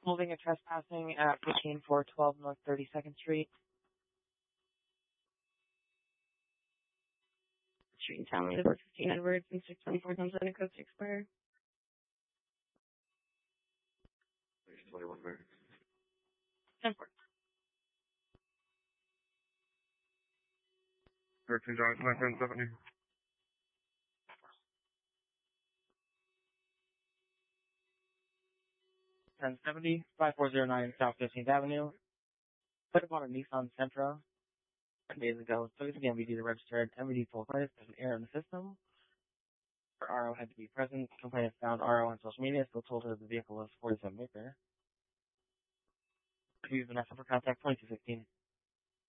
Holding and trespassing at 15412 North 32nd Street. Street and Town, 415 Edwards, and 624 Thompson, code 6 square. 10-4. 13 John, 970. $1070, 5409 South 15th Avenue. Put upon a Nissan Sentra 10 days ago. So it's the MVD that registered. MVD told credit there's an error in the system. Her RO had to be present. Complainant found RO on social media, still told her the vehicle was 47 Maker. Use the next number contact 2216.